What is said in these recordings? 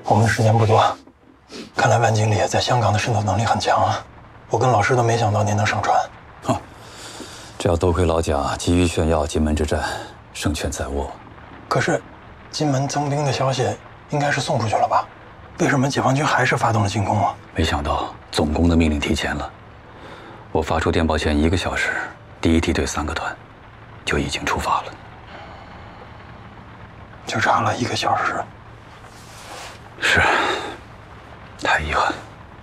我们的时间不多，看来万经理在香港的渗透能力很强啊！我跟老师都没想到您能上船。 这要多亏老蒋急于炫耀金门之战，胜券在握。 可是，金门增兵的消息应该是送出去了吧？为什么解放军还是发动了进攻啊？ 没想到总攻的命令提前了，我发出电报前1个小时，第一梯队3个团就已经出发了。 就差了1个小时。 是，太遗憾。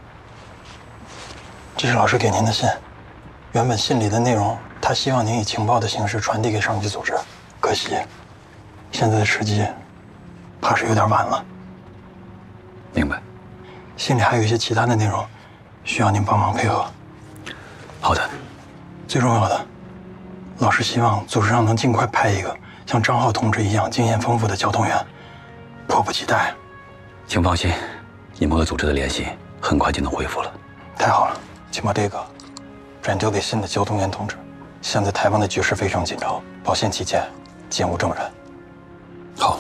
这是老师给您的信，原本信里的内容，他希望您以情报的形式传递给上级组织，可惜，现在的时机，怕是有点晚了。 明白。 信里还有一些其他的内容，需要您帮忙配合。 好的。 最重要的，老师希望组织上能尽快派一个像张浩同志一样经验丰富的交通员，迫不及待。 请放心，你们和组织的联系很快就能恢复了。 太好了，请把这个转交给新的交通员同志。现在台湾的局势非常紧张，保险起见，见无证人。 好，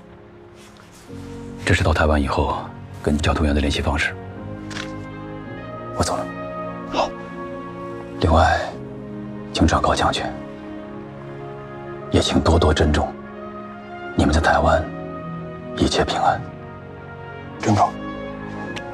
这是到台湾以后跟交通员的联系方式。我走了。 好。 另外，请转告将军，也请多多珍重。你们在台湾一切平安。 珍重。